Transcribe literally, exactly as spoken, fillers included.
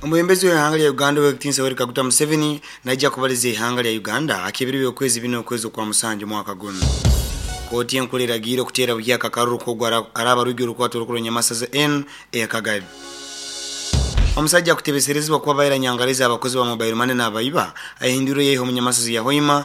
Omuyembezi w'ihanga lya Uganda Wekitinsa Yoweri Kaguta Museveni najja kubaliza ihanga lya Uganda akibiriwe okwezi bino okwezi kwa musanju mwaka guno. Koti enkulu eragira okuteera buhyaka akaruru kogwara araba rugyo rukwata olukulonya masaza N eyakagadi. Omusajja kutebeserezebwa kuba bayira nyangaliza abakozi ba mobile money n'abayiba ahindurire yeho munyamasazi ya Hoima